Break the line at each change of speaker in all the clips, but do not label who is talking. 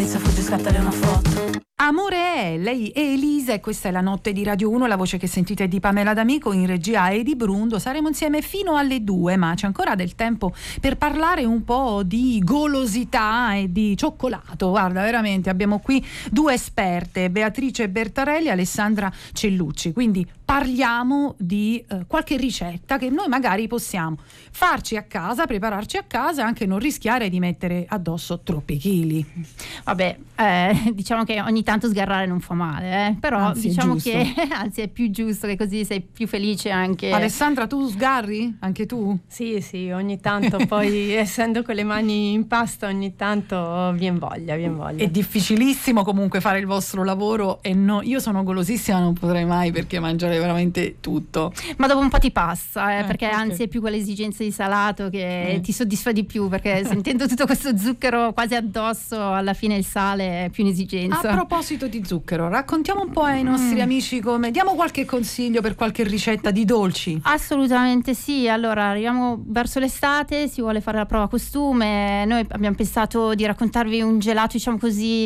Fuggi, scattare una foto.
Amore è, lei è Elisa e questa è la notte di Radio 1, la voce che sentite è di Pamela D'Amico, in regia Edi Brundo. Saremo insieme fino alle 2, ma c'è ancora del tempo per parlare un po' di golosità e di cioccolato. Guarda, veramente abbiamo qui due esperte, Beatrice Bertarelli e Alessandra Cellucci, quindi parliamo di qualche ricetta che noi magari possiamo farci a casa, prepararci a casa e anche non rischiare di mettere addosso troppi chili.
Vabbè, diciamo che ogni tanto sgarrare non fa male, però
Anzi,
diciamo
è
che anzi è più giusto, che così sei più felice anche.
Alessandra, tu sgarri? Anche tu?
Sì, ogni tanto poi essendo con le mani in pasta ogni tanto vien voglia.
È difficilissimo comunque fare il vostro lavoro e no, io sono golosissima, non potrei mai perché mangiare veramente tutto.
Ma dopo un po' ti passa, perché
okay.
Anzi è più quell'esigenza di salato che ti soddisfa di più, perché sentendo tutto questo zucchero quasi addosso, alla fine il sale è più un'esigenza.
A proposito di zucchero, raccontiamo un po' ai nostri amici diamo qualche consiglio per qualche ricetta di dolci.
Assolutamente sì. Allora, arriviamo verso l'estate, si vuole fare la prova costume. Noi abbiamo pensato di raccontarvi un gelato, diciamo così,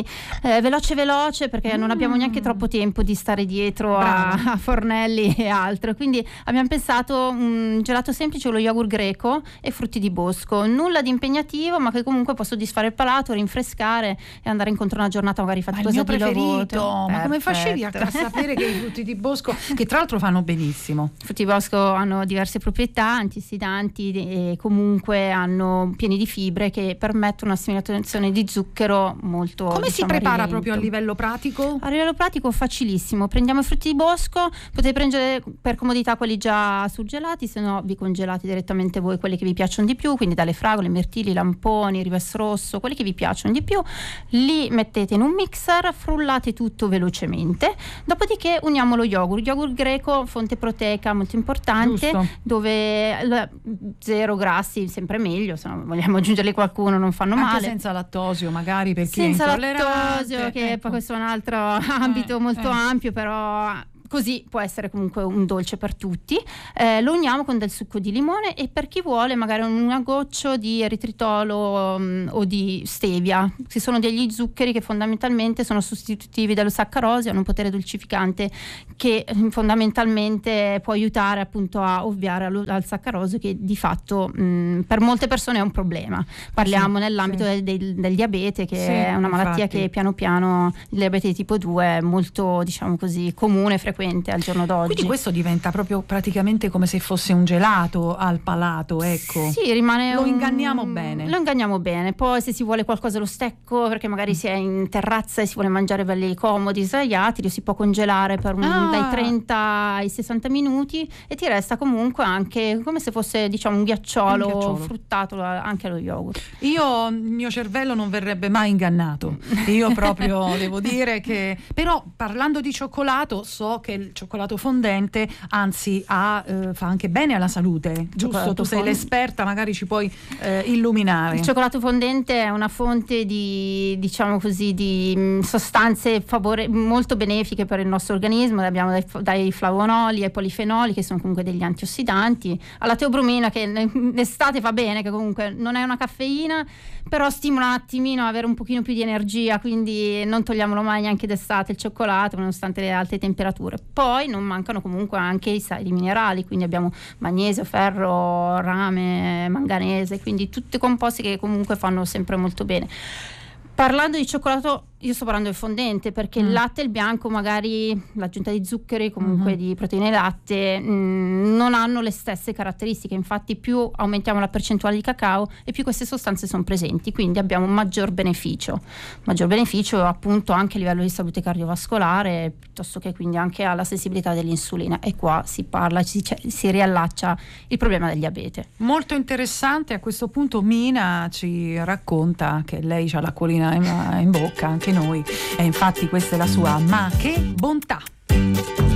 veloce, perché non abbiamo neanche troppo tempo di stare dietro a fornelli e altro. Quindi abbiamo pensato un gelato semplice con lo yogurt greco e frutti di bosco. Nulla di impegnativo, ma che comunque può soddisfare il palato, rinfrescare e andare incontro a una giornata magari faticosa di lavoro.
Ma come facevi a sapere che i frutti di bosco, che tra l'altro fanno benissimo?
I frutti di bosco hanno diverse proprietà antiossidanti e comunque hanno pieni di fibre che permettono un'assimilazione di zucchero molto.
Come si prepara
lento.
proprio a livello pratico?
A livello pratico facilissimo, prendiamo i frutti di bosco, potete prendere per comodità quelli già surgelati, se no vi congelate direttamente voi quelli che vi piacciono di più, quindi dalle fragole, mirtilli, lamponi, rives rosso, quelli che vi piacciono di più, li mettete in un mixer, frullate tutto velocemente, dopodiché uniamo lo yogurt greco, fonte proteica molto importante.
Giusto.
Dove 0 grassi sempre meglio, se no vogliamo aggiungerli qualcuno non fanno
Anche
male.
senza lattosio magari, perché
Senza
è intollerante.
lattosio, che
Ecco.
poi questo è un altro ambito molto ampio, però così può essere comunque un dolce per tutti. Lo uniamo con del succo di limone e per chi vuole magari un goccio di eritritolo o di stevia, che sono degli zuccheri che fondamentalmente sono sostitutivi dello saccarosio, hanno un potere dolcificante che fondamentalmente può aiutare appunto a ovviare al saccarosio, che di fatto per molte persone è un problema. Parliamo nell'ambito del diabete, che è una malattia
infatti.
che piano piano, il diabete di tipo 2 è molto, diciamo così, comune, frequente al giorno d'oggi.
Quindi questo diventa proprio praticamente come se fosse un gelato al palato, ecco.
Sì, rimane
Lo inganniamo bene.
Lo inganniamo bene. Poi se si vuole qualcosa allo stecco, perché magari si è in terrazza e si vuole mangiare belli comodi, sdraiati, lo si può congelare per dai 30 ai 60 minuti e ti resta comunque anche come se fosse, diciamo, un ghiacciolo fruttato anche allo yogurt.
Il mio cervello non verrebbe mai ingannato. Io proprio devo dire che, però parlando di cioccolato, so che il cioccolato fondente anzi fa anche bene alla salute, giusto? Tu sei l'esperta, magari ci puoi illuminare.
Il cioccolato fondente è una fonte di, diciamo così, di sostanze molto benefiche per il nostro organismo. Abbiamo dai flavonoidi ai polifenoli, che sono comunque degli antiossidanti, alla teobromina, che in estate fa bene, che comunque non è una caffeina, però stimola un attimino a avere un pochino più di energia, quindi non togliamolo mai neanche d'estate il cioccolato, nonostante le alte temperature. Poi non mancano comunque anche i sali minerali, quindi abbiamo magnesio, ferro, rame, manganese, quindi tutti composti che comunque fanno sempre molto bene. Parlando di cioccolato, io sto parlando del fondente, perché il latte e il bianco, magari l'aggiunta di zuccheri, comunque di proteine latte, non hanno le stesse caratteristiche. Infatti più aumentiamo la percentuale di cacao e più queste sostanze sono presenti, quindi abbiamo un maggior beneficio appunto anche a livello di salute cardiovascolare, piuttosto che quindi anche alla sensibilità dell'insulina, e qua si riallaccia il problema del diabete.
Molto interessante. A questo punto Mina ci racconta che lei ha l'acquolina in bocca, anche noi, e infatti questa è la sua "Ma che bontà".